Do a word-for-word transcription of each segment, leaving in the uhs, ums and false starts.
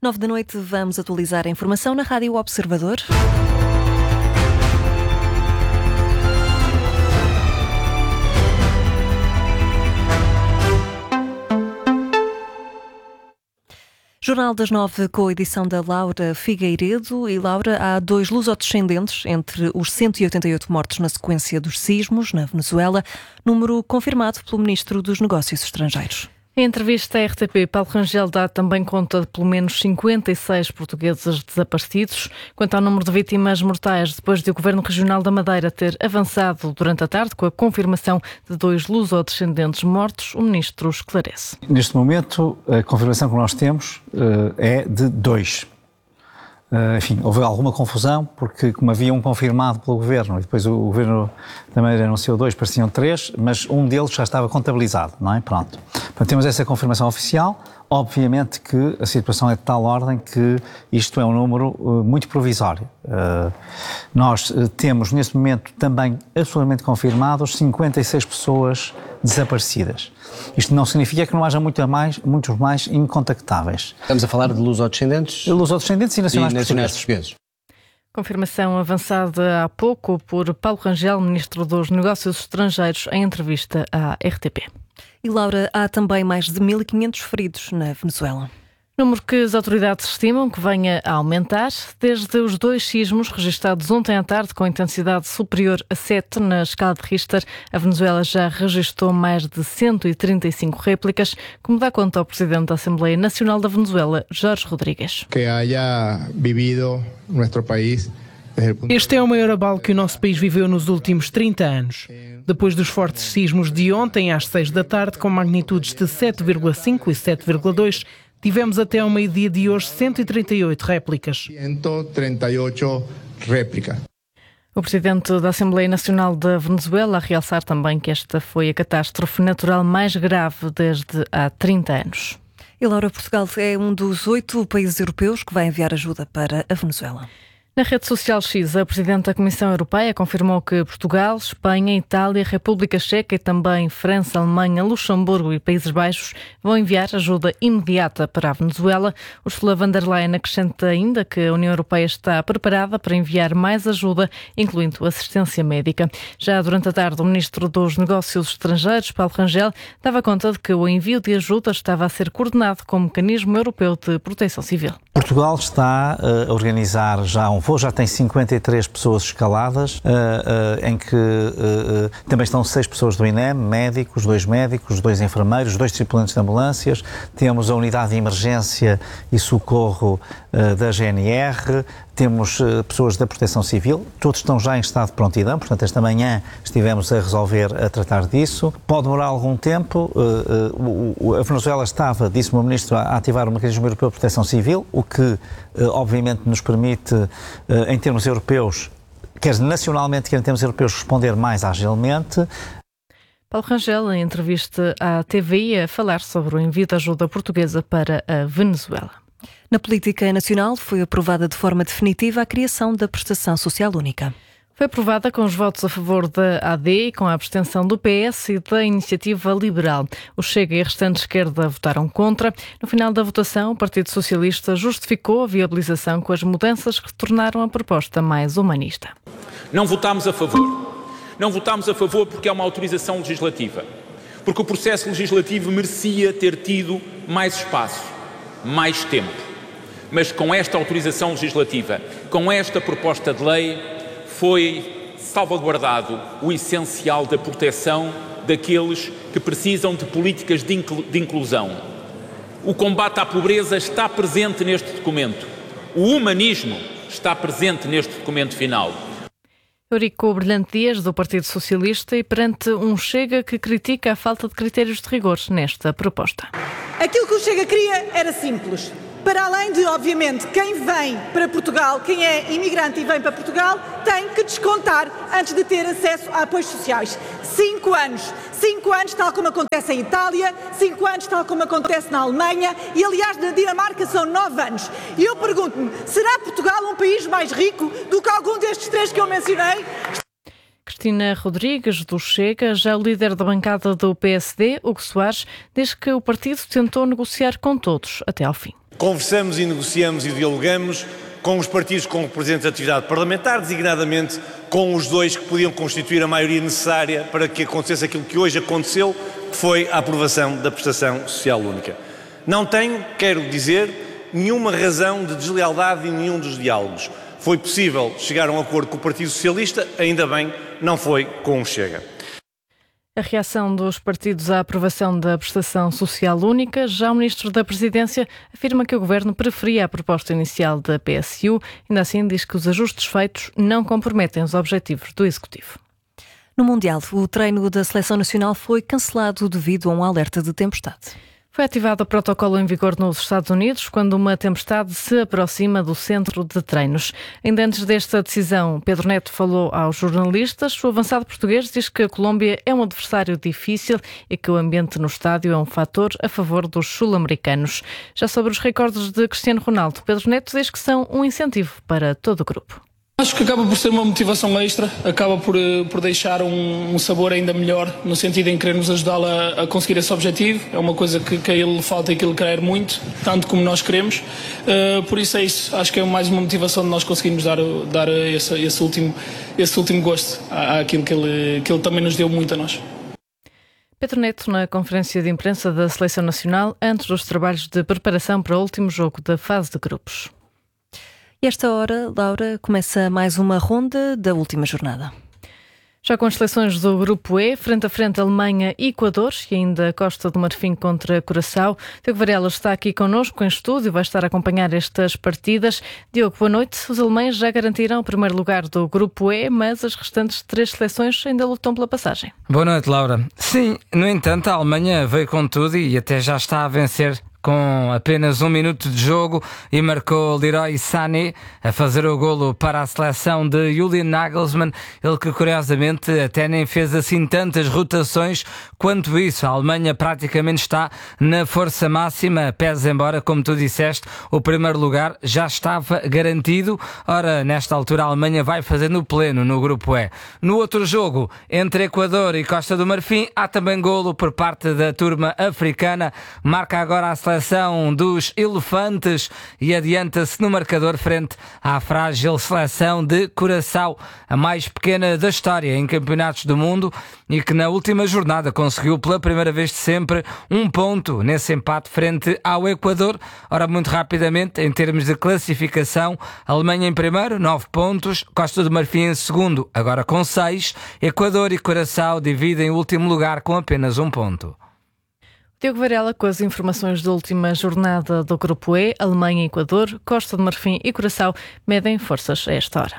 Nove da noite, vamos atualizar a informação na Rádio Observador. Jornal das Nove, com a edição da Laura Figueiredo. E Laura, há dois lusodescendentes entre os cento e oitenta e oito mortos na sequência dos sismos na Venezuela, número confirmado pelo Ministro dos Negócios Estrangeiros. Em entrevista à R T P, Paulo Rangel dá também conta de pelo menos cinquenta e seis portugueses desaparecidos. Quanto ao número de vítimas mortais, depois de o Governo Regional da Madeira ter avançado durante a tarde com a confirmação de dois lusodescendentes mortos, o Ministro esclarece. Neste momento, a confirmação que nós temos uh, é de dois. Uh, enfim, houve alguma confusão, porque como havia um confirmado pelo Governo, e depois o Governo também anunciou dois, pareciam três, mas um deles já estava contabilizado, não é? Pronto. Portanto, temos essa confirmação oficial. Obviamente que a situação é de tal ordem que isto é um número uh, muito provisório. Uh, nós uh, temos, neste momento, também absolutamente confirmados cinquenta e seis pessoas desaparecidas. Isto não significa que não haja muito mais, muitos mais incontactáveis. Estamos a falar de lusodescendentes? Lusodescendentes e nacionais, e nacionais portugueses. portugueses. Confirmação avançada há pouco por Paulo Rangel, Ministro dos Negócios Estrangeiros, em entrevista à R T P. E Laura, há também mais de mil e quinhentos feridos na Venezuela. Número que as autoridades estimam que venha a aumentar desde os dois sismos registados ontem à tarde com intensidade superior a sete na escala de Richter. A Venezuela já registrou mais de cento e trinta e cinco réplicas, como dá conta ao Presidente da Assembleia Nacional da Venezuela, Jorge Rodrigues. Que haya vivido nosso país. Este é o maior abalo que o nosso país viveu nos últimos trinta anos. Depois dos fortes sismos de ontem às seis da tarde, com magnitudes de sete vírgula cinco e sete vírgula dois, tivemos até ao meio-dia de hoje cento e trinta e oito réplicas. cento e trinta e oito réplicas. O Presidente da Assembleia Nacional da Venezuela a realçar também que esta foi a catástrofe natural mais grave desde há trinta anos. E Laura, Portugal é um dos oito países europeus que vai enviar ajuda para a Venezuela. Na rede social X, a Presidente da Comissão Europeia confirmou que Portugal, Espanha, Itália, República Checa e também França, Alemanha, Luxemburgo e Países Baixos vão enviar ajuda imediata para a Venezuela. Ursula von der Leyen acrescenta ainda que a União Europeia está preparada para enviar mais ajuda, incluindo assistência médica. Já durante a tarde, o Ministro dos Negócios Estrangeiros, Paulo Rangel, dava conta de que o envio de ajuda estava a ser coordenado com o Mecanismo Europeu de Proteção Civil. Portugal está uh, a organizar já um voo, já tem cinquenta e três pessoas escaladas, uh, uh, em que uh, uh, também estão seis pessoas do I N E M, médicos, dois médicos, dois enfermeiros, dois tripulantes de ambulâncias, temos a unidade de emergência e socorro uh, da G N R, temos uh, pessoas da Proteção Civil, todos estão já em estado de prontidão, portanto esta manhã estivemos a resolver, a tratar disso. Pode demorar algum tempo, uh, uh, a Venezuela estava, disse-me o Ministro, a ativar o Mecanismo Europeu de Proteção Civil, o que uh, obviamente nos permite, uh, em termos europeus, quer nacionalmente, quer em termos europeus, responder mais agilmente. Paulo Rangel, em entrevista à T V I, a falar sobre o envio de ajuda portuguesa para a Venezuela. Na política nacional, foi aprovada de forma definitiva a criação da Prestação Social Única. Foi aprovada com os votos a favor da A D e com a abstenção do P S e da Iniciativa Liberal. O Chega e a restante esquerda votaram contra. No final da votação, o Partido Socialista justificou a viabilização com as mudanças que tornaram a proposta mais humanista. Não votámos a favor. Não votámos a favor porque é uma autorização legislativa. Porque o processo legislativo merecia ter tido mais espaço, mais tempo. Mas com esta autorização legislativa, com esta proposta de lei, foi salvaguardado o essencial da proteção daqueles que precisam de políticas de, inclu- de inclusão. O combate à pobreza está presente neste documento. O humanismo está presente neste documento final. Eurico Brilhante Dias, do Partido Socialista, e perante um Chega que critica a falta de critérios de rigor nesta proposta. Aquilo que o Chega queria era simples. Para além de, obviamente, quem vem para Portugal, quem é imigrante e vem para Portugal, tem que descontar antes de ter acesso a apoios sociais. Cinco anos. Cinco anos, tal como acontece em Itália, cinco anos, tal como acontece na Alemanha e, aliás, na Dinamarca são nove anos. E eu pergunto-me, será Portugal um país mais rico do que algum destes três que eu mencionei? Cristina Rodrigues, do Chega. Já o líder da bancada do P S D, Hugo Soares, diz que o partido tentou negociar com todos até ao fim. Conversamos e negociamos e dialogamos com os partidos com representatividade parlamentar, designadamente com os dois que podiam constituir a maioria necessária para que acontecesse aquilo que hoje aconteceu, que foi a aprovação da prestação social única. Não tenho, quero dizer, nenhuma razão de deslealdade em nenhum dos diálogos. Foi possível chegar a um acordo com o Partido Socialista, ainda bem, não foi com o Chega. A reação dos partidos à aprovação da prestação social única. Já o Ministro da Presidência afirma que o Governo preferia a proposta inicial da P S U, ainda assim diz que os ajustes feitos não comprometem os objetivos do Executivo. No Mundial, o treino da Seleção Nacional foi cancelado devido a um alerta de tempestade. Foi ativado o protocolo em vigor nos Estados Unidos quando uma tempestade se aproxima do centro de treinos. Ainda antes desta decisão, Pedro Neto falou aos jornalistas. O avançado português diz que a Colômbia é um adversário difícil e que o ambiente no estádio é um fator a favor dos sul-americanos. Já sobre os recordes de Cristiano Ronaldo, Pedro Neto diz que são um incentivo para todo o grupo. Acho que acaba por ser uma motivação extra, acaba por, por deixar um, um sabor ainda melhor, no sentido em querermos ajudá-lo a, a conseguir esse objetivo. É uma coisa que, que a ele falta e que ele quer muito, tanto como nós queremos. Uh, por isso é isso, acho que é mais uma motivação de nós conseguirmos dar, dar esse, esse, último, esse último gosto à, àquilo que ele, que ele também nos deu muito a nós. Pedro Neto, na conferência de imprensa da Seleção Nacional, antes dos trabalhos de preparação para o último jogo da fase de grupos. E esta hora, Laura, começa mais uma ronda da última jornada. Já com as seleções do Grupo E, frente a frente Alemanha e Equador e ainda Costa do Marfim contra Curaçao. Diogo Varela está aqui connosco em estúdio e vai estar a acompanhar estas partidas. Diogo, boa noite. Os alemães já garantiram o primeiro lugar do Grupo E, mas as restantes três seleções ainda lutam pela passagem. Boa noite, Laura. Sim, no entanto, a Alemanha veio com tudo e até já está a vencer com apenas um minuto de jogo e marcou Leroy Sané a fazer o golo para a seleção de Julian Nagelsmann, ele que curiosamente até nem fez assim tantas rotações quanto isso. A Alemanha praticamente está na força máxima, pese embora, como tu disseste, o primeiro lugar já estava garantido. Ora, nesta altura a Alemanha vai fazendo o pleno no Grupo E. No outro jogo, entre Equador e Costa do Marfim, há também golo por parte da turma africana, marca agora a seleção dos elefantes e adianta-se no marcador frente à frágil seleção de Curaçao, a mais pequena da história em campeonatos do mundo e que na última jornada conseguiu pela primeira vez de sempre um ponto nesse empate frente ao Equador. Ora, muito rapidamente, em termos de classificação, Alemanha em primeiro, nove pontos, Costa do Marfim em segundo, agora com seis, Equador e Curaçao dividem o último lugar com apenas um ponto. Diogo Varela com as informações da última jornada do Grupo E, Alemanha e Equador, Costa do Marfim e Curaçao medem forças a esta hora.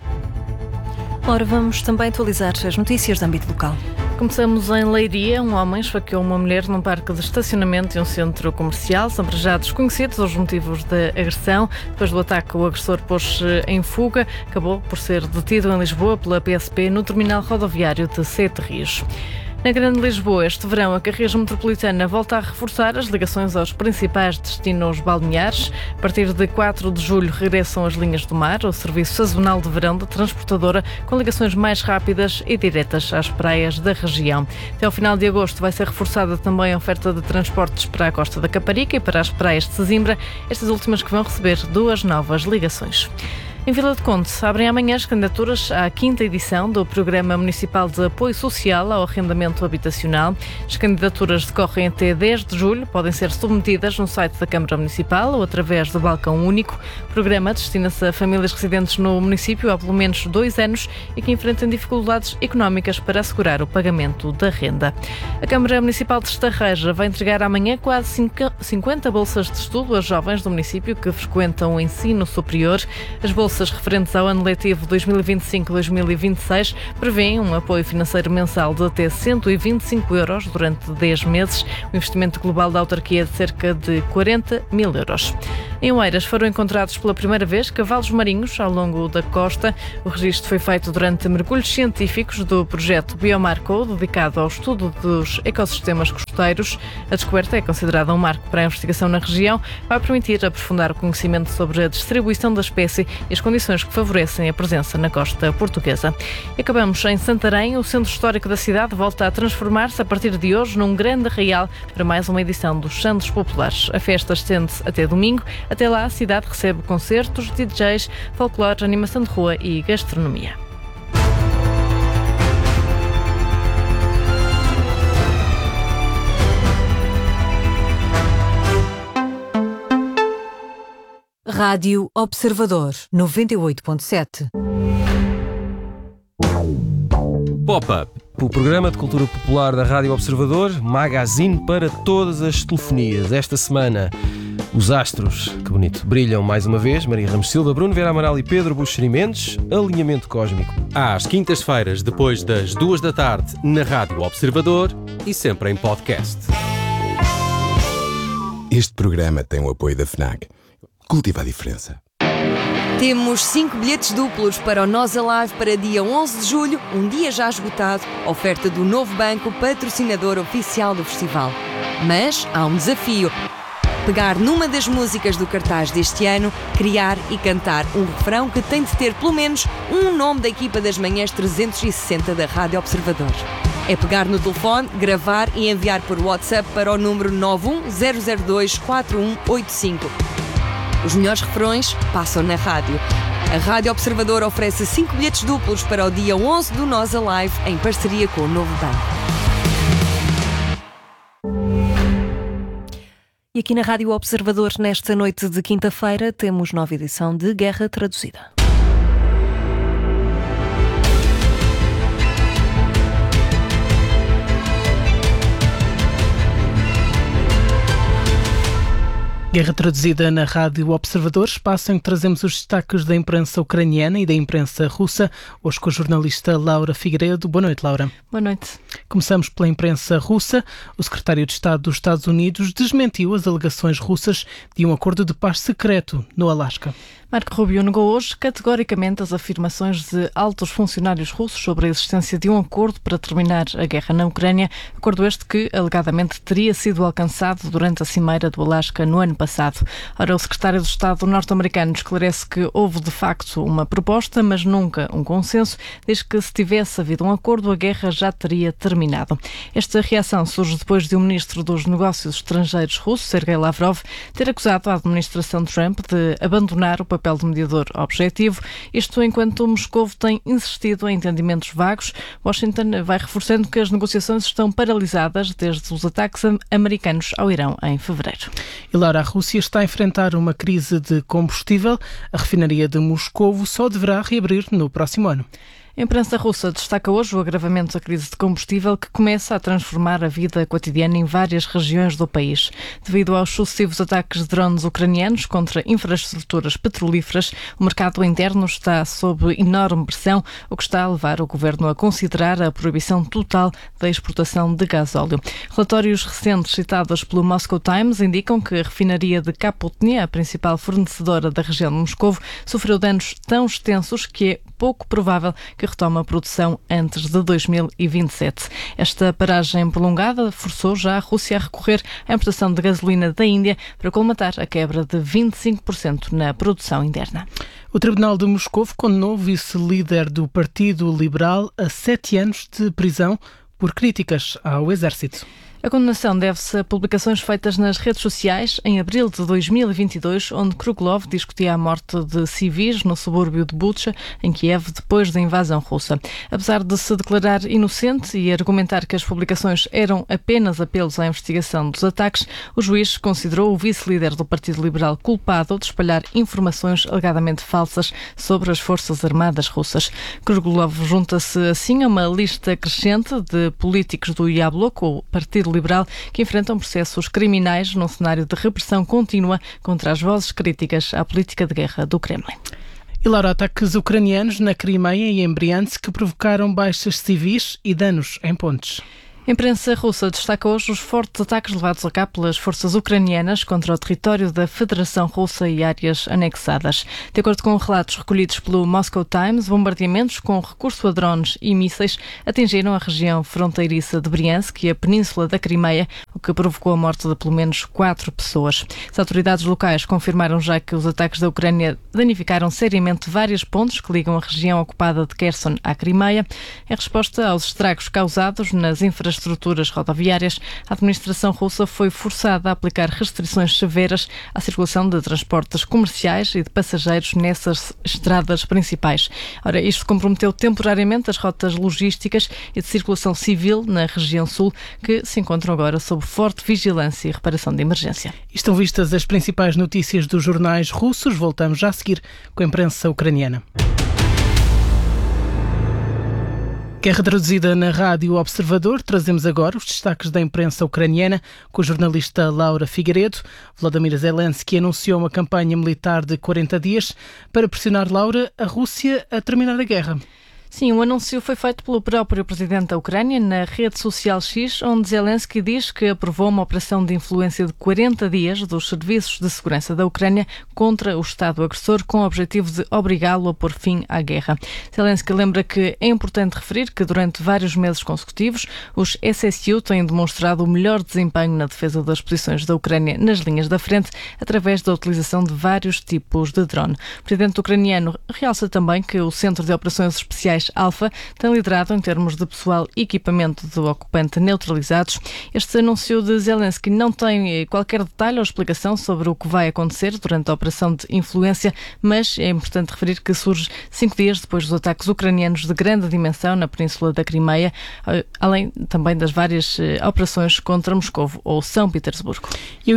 Ora, vamos também atualizar as notícias de âmbito local. Começamos em Leiria. Um homem esfaqueou uma mulher num parque de estacionamento de um centro comercial. São para já desconhecidos os motivos da agressão. Depois do ataque, o agressor pôs-se em fuga. Acabou por ser detido em Lisboa pela P S P no terminal rodoviário de Sete Rios. Na Grande Lisboa, este verão, a Carris Metropolitana volta a reforçar as ligações aos principais destinos balneares. A partir de quatro de julho regressam as linhas do mar, o serviço sazonal de verão da transportadora, com ligações mais rápidas e diretas às praias da região. Até ao final de agosto vai ser reforçada também a oferta de transportes para a Costa da Caparica e para as praias de Sesimbra, estas últimas que vão receber duas novas ligações. Em Vila de Conde, abrem amanhã as candidaturas à quinta edição do Programa Municipal de Apoio Social ao Arrendamento Habitacional. As candidaturas decorrem até dez de julho, podem ser submetidas no site da Câmara Municipal ou através do balcão único. O programa destina-se a famílias residentes no município há pelo menos dois anos e que enfrentam dificuldades económicas para assegurar o pagamento da renda. A Câmara Municipal de Estarreja vai entregar amanhã quase cinquenta bolsas de estudo a jovens do município que frequentam o ensino superior. As bolsas referentes ao ano letivo dois mil e vinte e cinco a dois mil e vinte e seis prevêem um apoio financeiro mensal de até cento e vinte e cinco euros durante dez meses, um investimento global da autarquia de cerca de quarenta mil euros. Em Oeiras foram encontrados pela primeira vez cavalos marinhos ao longo da costa. O registro foi feito durante mergulhos científicos do projeto Biomarco, dedicado ao estudo dos ecossistemas costeiros. A descoberta é considerada um marco para a investigação na região. Vai permitir aprofundar o conhecimento sobre a distribuição da espécie e as condições que favorecem a presença na costa portuguesa. E acabamos em Santarém. O centro histórico da cidade volta a transformar-se a partir de hoje num grande arraial para mais uma edição dos Santos Populares. A festa estende-se até domingo. Até lá, a cidade recebe concertos, D Js, folclore, animação de rua e gastronomia. Rádio Observador, noventa e oito ponto sete. Pop-up, o programa de cultura popular da Rádio Observador, magazine para todas as telefonias. Esta semana, os astros, que bonito, brilham mais uma vez. Maria Ramos Silva, Bruno Vera Amaral e Pedro Buxeri Mendes. Alinhamento cósmico. Às quintas-feiras, depois das duas da tarde, na Rádio Observador e sempre em podcast. Este programa tem o apoio da FNAC. Cultiva a diferença. Temos cinco bilhetes duplos para o Nós Alive para dia onze de julho, um dia já esgotado, oferta do Novo Banco, patrocinador oficial do festival. Mas há um desafio. Pegar numa das músicas do cartaz deste ano, criar e cantar um refrão que tem de ter pelo menos um nome da equipa das manhãs trezentos e sessenta da Rádio Observador. É pegar no telefone, gravar e enviar por WhatsApp para o número nove um zero zero dois quatro um oito cinco. Os melhores refrões passam na rádio. A Rádio Observador oferece cinco bilhetes duplos para o dia onze do Nós Alive, em parceria com o Novo Banco. E aqui na Rádio Observador, nesta noite de quinta-feira, temos nova edição de Guerra Traduzida. Guerra Traduzida na Rádio Observador, espaço em que trazemos os destaques da imprensa ucraniana e da imprensa russa. Hoje com a jornalista Laura Figueiredo. Boa noite, Laura. Boa noite. Começamos pela imprensa russa. O secretário de Estado dos Estados Unidos desmentiu as alegações russas de um acordo de paz secreto no Alasca. Marco Rubio negou hoje categoricamente as afirmações de altos funcionários russos sobre a existência de um acordo para terminar a guerra na Ucrânia, acordo este que alegadamente teria sido alcançado durante a cimeira do Alasca no ano passado. Ora, o secretário de Estado norte-americano esclarece que houve de facto uma proposta, mas nunca um consenso. Diz que se tivesse havido um acordo, a guerra já teria terminado. Esta reação surge depois de o ministro dos Negócios Estrangeiros russo, Sergei Lavrov, ter acusado a administração Trump de abandonar o papel papel de mediador objetivo, isto enquanto Moscovo tem insistido em entendimentos vagos. Washington vai reforçando que as negociações estão paralisadas desde os ataques americanos ao Irão em fevereiro. E Laura, a Rússia está a enfrentar uma crise de combustível. A refinaria de Moscovo só deverá reabrir no próximo ano. A imprensa russa destaca hoje o agravamento da crise de combustível que começa a transformar a vida cotidiana em várias regiões do país. Devido aos sucessivos ataques de drones ucranianos contra infraestruturas petrolíferas, o mercado interno está sob enorme pressão, o que está a levar o governo a considerar a proibição total da exportação de gasóleo. Relatórios recentes citados pelo Moscow Times indicam que a refinaria de Kapotnia, a principal fornecedora da região de Moscovo, sofreu danos tão extensos que é pouco provável que retome a produção antes de dois mil e vinte e sete. Esta paragem prolongada forçou já a Rússia a recorrer à importação de gasolina da Índia para colmatar a quebra de vinte e cinco por cento na produção interna. O Tribunal de Moscovo condenou o vice-líder do Partido Liberal a sete anos de prisão por críticas ao exército. A condenação deve-se a publicações feitas nas redes sociais em abril de dois mil e vinte e dois, onde Krugov discutia a morte de civis no subúrbio de Bucha, em Kiev, depois da invasão russa. Apesar de se declarar inocente e argumentar que as publicações eram apenas apelos à investigação dos ataques, o juiz considerou o vice-líder do Partido Liberal culpado de espalhar informações alegadamente falsas sobre as Forças Armadas russas. Krugov junta-se assim a uma lista crescente de políticos do Yablok, o Partido Liberal, que enfrentam processos criminais num cenário de repressão contínua contra as vozes críticas à política de guerra do Kremlin. E Laura, ataques ucranianos na Crimeia e em Briansk que provocaram baixas civis e danos em pontes. A imprensa russa destaca hoje os fortes ataques levados a cabo pelas forças ucranianas contra o território da Federação Russa e áreas anexadas. De acordo com relatos recolhidos pelo Moscow Times, bombardeamentos com recurso a drones e mísseis atingiram a região fronteiriça de Briansk e a península da Crimeia, o que provocou a morte de pelo menos quatro pessoas. As autoridades locais confirmaram já que os ataques da Ucrânia danificaram seriamente várias pontes que ligam a região ocupada de Kherson à Crimeia. Em resposta aos estragos causados nas infraestruturas estruturas rodoviárias, a administração russa foi forçada a aplicar restrições severas à circulação de transportes comerciais e de passageiros nessas estradas principais. Ora, isto comprometeu temporariamente as rotas logísticas e de circulação civil na região sul, que se encontram agora sob forte vigilância e reparação de emergência. Estão vistas as principais notícias dos jornais russos. Voltamos já a seguir com a imprensa ucraniana. Guerra traduzida na Rádio Observador. Trazemos agora os destaques da imprensa ucraniana com a jornalista Laura Figueiredo. Volodymyr Zelensky anunciou uma campanha militar de quarenta dias para pressionar, Laura, a Rússia a terminar a guerra. Sim, o anúncio foi feito pelo próprio presidente da Ucrânia na rede social X, onde Zelensky diz que aprovou uma operação de influência de quarenta dias dos serviços de segurança da Ucrânia contra o Estado agressor, com o objetivo de obrigá-lo a pôr fim à guerra. Zelensky lembra que é importante referir que durante vários meses consecutivos os S S U têm demonstrado o melhor desempenho na defesa das posições da Ucrânia nas linhas da frente, através da utilização de vários tipos de drone. O presidente ucraniano realça também que o Centro de Operações Especiais Alfa tem liderado em termos de pessoal e equipamento do ocupante neutralizados. Este anúncio de Zelensky não tem qualquer detalhe ou explicação sobre o que vai acontecer durante a operação de influência, mas é importante referir que surge cinco dias depois dos ataques ucranianos de grande dimensão na península da Crimeia, além também das várias operações contra Moscovo ou São Petersburgo.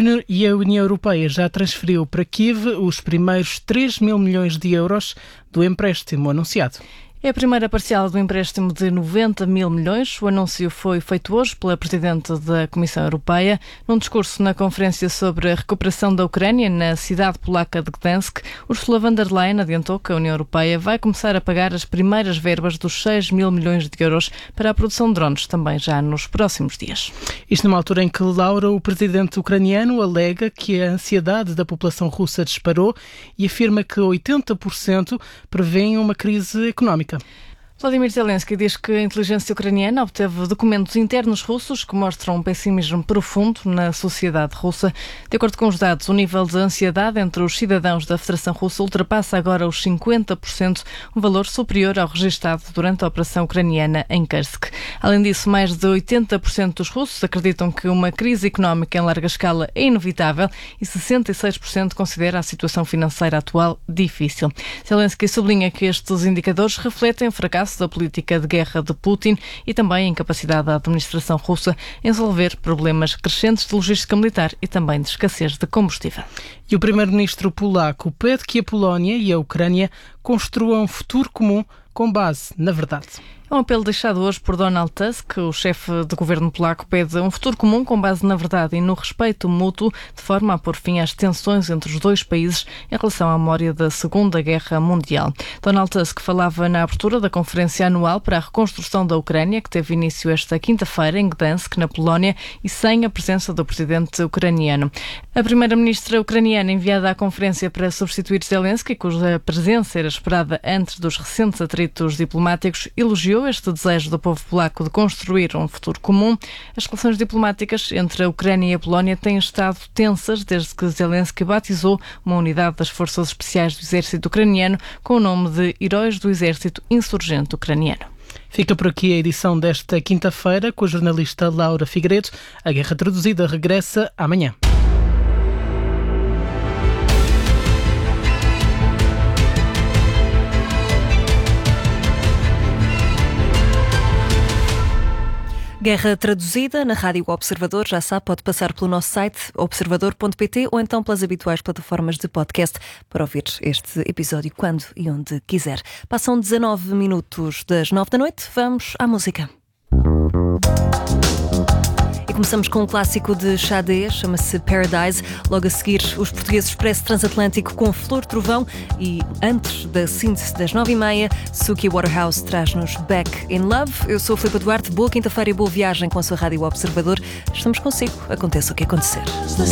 E a União Europeia já transferiu para Kiev os primeiros três mil milhões de euros do empréstimo anunciado. É a primeira parcial do empréstimo de noventa mil milhões. O anúncio foi feito hoje pela Presidente da Comissão Europeia. Num discurso na Conferência sobre a Recuperação da Ucrânia na cidade polaca de Gdansk, Ursula von der Leyen adiantou que a União Europeia vai começar a pagar as primeiras verbas dos seis mil milhões de euros para a produção de drones, também já nos próximos dias. Isto numa altura em que, Laura, o presidente ucraniano alega que a ansiedade da população russa disparou e afirma que oitenta por cento prevêem uma crise económica. Volodymyr Zelensky diz que a inteligência ucraniana obteve documentos internos russos que mostram um pessimismo profundo na sociedade russa. De acordo com os dados, o nível de ansiedade entre os cidadãos da Federação Russa ultrapassa agora os cinquenta por cento, um valor superior ao registado durante a operação ucraniana em Kursk. Além disso, mais de oitenta por cento dos russos acreditam que uma crise económica em larga escala é inevitável e sessenta e seis por cento considera a situação financeira atual difícil. Zelensky sublinha que estes indicadores refletem o fracasso da política de guerra de Putin e também a incapacidade da administração russa em resolver problemas crescentes de logística militar e também de escassez de combustível. E o primeiro-ministro polaco pede que a Polónia e a Ucrânia construam um futuro comum com base na verdade. É um apelo deixado hoje por Donald Tusk. O chefe de governo polaco pede um futuro comum com base na verdade e no respeito mútuo, de forma a pôr fim às tensões entre os dois países em relação à memória da Segunda Guerra Mundial. Donald Tusk falava na abertura da Conferência Anual para a Reconstrução da Ucrânia, que teve início esta quinta-feira em Gdansk, na Polónia, e sem a presença do presidente ucraniano. A primeira-ministra ucraniana, enviada à conferência para substituir Zelensky, cuja presença era esperada antes dos recentes atritos diplomáticos, elogiou este desejo do povo polaco de construir um futuro comum. As relações diplomáticas entre a Ucrânia e a Polónia têm estado tensas desde que Zelensky batizou uma unidade das Forças Especiais do Exército Ucraniano com o nome de Heróis do Exército Insurgente Ucraniano. Fica por aqui a edição desta quinta-feira com a jornalista Laura Figueiredo. A Guerra Traduzida regressa amanhã. Guerra Traduzida na Rádio Observador, já sabe, pode passar pelo nosso site observador ponto pt ou então pelas habituais plataformas de podcast para ouvir este episódio quando e onde quiser. Passam dezanove minutos das nove da noite, vamos à música. Começamos com um clássico de Xadé, chama-se Paradise. Logo a seguir, os portugueses Expresso Transatlântico com Flor Trovão. E antes da síntese das nove e meia, Suki Waterhouse traz-nos Back in Love. Eu sou a Filipe Duarte, boa quinta-feira e boa viagem com a sua Rádio Observador. Estamos consigo, aconteça o que acontecer.